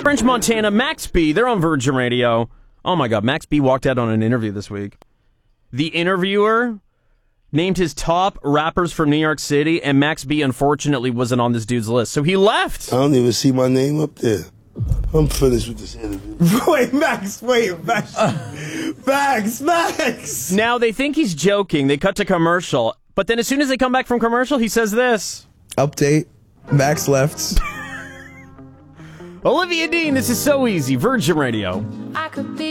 French Montana, Max B, they're on Virgin Radio. Oh my God, Max B walked out on an interview this week. The interviewer named his top rappers from New York City, and Max B unfortunately wasn't on this dude's list, so he left. I don't even see my name up there. I'm finished with this interview. Max. Now, they think he's joking. They cut to commercial, but then as soon as they come back from commercial, he says this. Update, Max left. Olivia Dean, this is So Easy, Virgin Radio. I could be